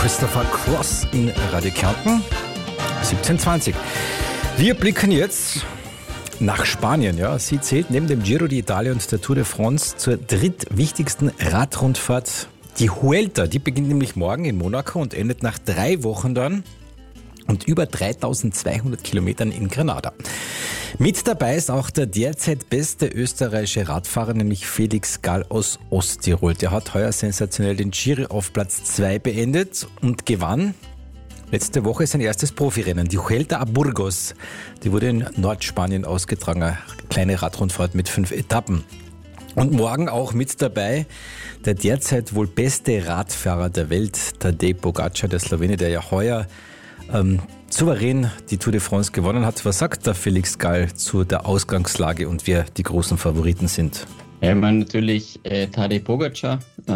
Christopher Cross in Radio Kärnten, 17:20. Wir blicken jetzt nach Spanien. Ja. Sie zählt neben dem Giro d'Italia und der Tour de France zur drittwichtigsten Radrundfahrt. Die Vuelta, die beginnt nämlich morgen in Monaco und endet nach 3 Wochen dann und über 3200 Kilometern in Granada. Mit dabei ist auch der derzeit beste österreichische Radfahrer, nämlich Felix Gall aus Osttirol. Der hat heuer sensationell den Giro auf Platz 2 beendet und gewann letzte Woche sein erstes Profirennen, die Vuelta a Burgos. Die wurde in Nordspanien ausgetragen, eine kleine Radrundfahrt mit 5 Etappen. Und morgen auch mit dabei der derzeit wohl beste Radfahrer der Welt, Tadej Pogačar, der Slowene, der ja heuer souverän die Tour de France gewonnen hat. Was sagt der Felix Gall zu der Ausgangslage und wer die großen Favoriten sind? Ja, ich meine natürlich Tadej Pogačar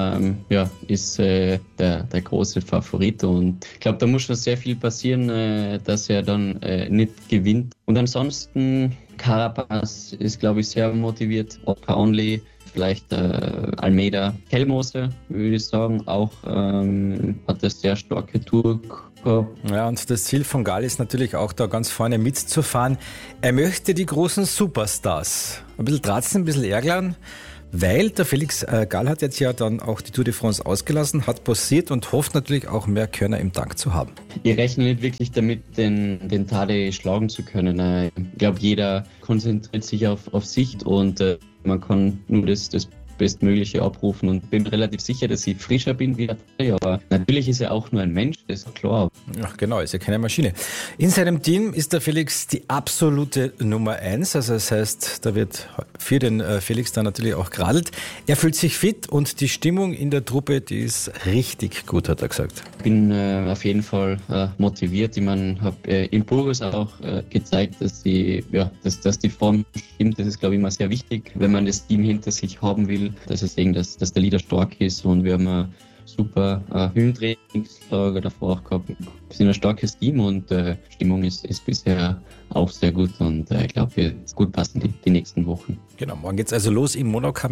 ist der große Favorit und ich glaube, da muss schon sehr viel passieren, dass er dann nicht gewinnt. Und ansonsten Carapaz ist, glaube ich, sehr motiviert. Only, vielleicht Almeida, Kelmose, würde ich sagen, auch hat eine sehr starke Tour. Ja, und das Ziel von Gall ist natürlich auch da ganz vorne mitzufahren. Er möchte die großen Superstars ein bisschen tratzen, ein bisschen ärgern, weil der Felix Gall hat jetzt ja dann auch die Tour de France ausgelassen, hat pausiert und hofft natürlich auch mehr Körner im Tank zu haben. Ich rechne nicht wirklich damit, den Tadej schlagen zu können. Ich glaube, jeder konzentriert sich auf sich und man kann nur das Bestmögliche abrufen und bin relativ sicher, dass ich frischer bin wie der Tadej, aber natürlich ist er auch nur ein Mensch, das ist klar. Ja, genau, ist ja keine Maschine. In seinem Team ist der Felix die absolute Nummer 1, also das heißt, da wird für den Felix dann natürlich auch geradelt. Er fühlt sich fit und die Stimmung in der Truppe, die ist richtig gut, hat er gesagt. Ich bin auf jeden Fall motiviert. Ich meine, habe in Burgos auch gezeigt, dass die Form stimmt. Das ist, glaube ich, immer sehr wichtig, wenn man das Team hinter sich haben will. Dass der Leader stark ist und wir haben ein super Höhentrainingslager davor auch gehabt. Wir sind ein starkes Team und Stimmung ist bisher auch sehr gut und ich glaube, wird gut passen die nächsten Wochen. Genau, morgen geht's also los in Monaco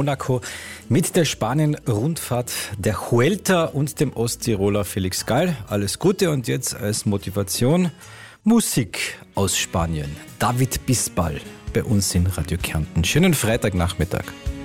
mit der Spanien-Rundfahrt der Vuelta und dem Osttiroler Felix Gall. Alles Gute und jetzt als Motivation Musik aus Spanien. David Bisbal bei uns in Radio Kärnten. Schönen Freitagnachmittag.